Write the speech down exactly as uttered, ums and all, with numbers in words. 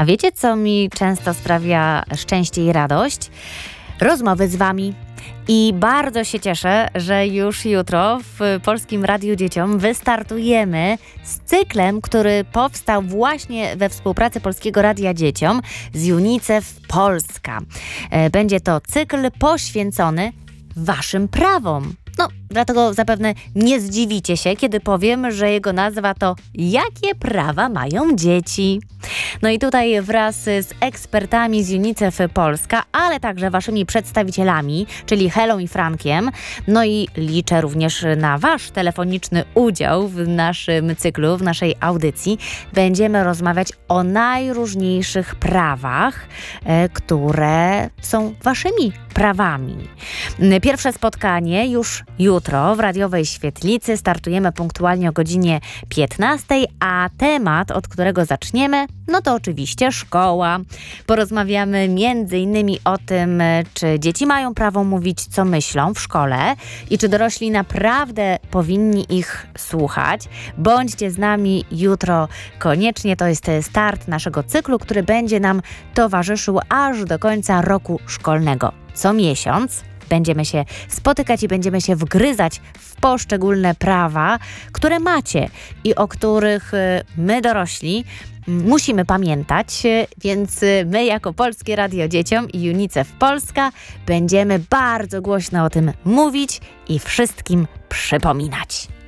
A wiecie, co mi często sprawia szczęście i radość? Rozmowy z wami. I bardzo się cieszę, że już jutro w Polskim Radiu Dzieciom wystartujemy z cyklem, który powstał właśnie we współpracy Polskiego Radia Dzieciom z UNICEF Polska. Będzie to cykl poświęcony waszym prawom. No, dlatego zapewne nie zdziwicie się, kiedy powiem, że jego nazwa to Jakie prawa mają dzieci? No i tutaj wraz z ekspertami z UNICEF Polska, ale także waszymi przedstawicielami, czyli Helą i Frankiem, no i liczę również na wasz telefoniczny udział w naszym cyklu, w naszej audycji, będziemy rozmawiać o najróżniejszych prawach, e, które są waszymi prawami. Pierwsze spotkanie już jutro w radiowej świetlicy. Startujemy punktualnie o godzinie piętnastej, a temat, od którego zaczniemy, no to oczywiście szkoła. Porozmawiamy między innymi o tym, czy dzieci mają prawo mówić, co myślą w szkole i czy dorośli naprawdę powinni ich słuchać. Bądźcie z nami jutro koniecznie. To jest start naszego cyklu, który będzie nam towarzyszył aż do końca roku szkolnego. Co miesiąc będziemy się spotykać i będziemy się wgryzać w poszczególne prawa, które macie i o których my dorośli musimy pamiętać, więc my jako Polskie Radio Dzieciom i UNICEF Polska będziemy bardzo głośno o tym mówić i wszystkim przypominać.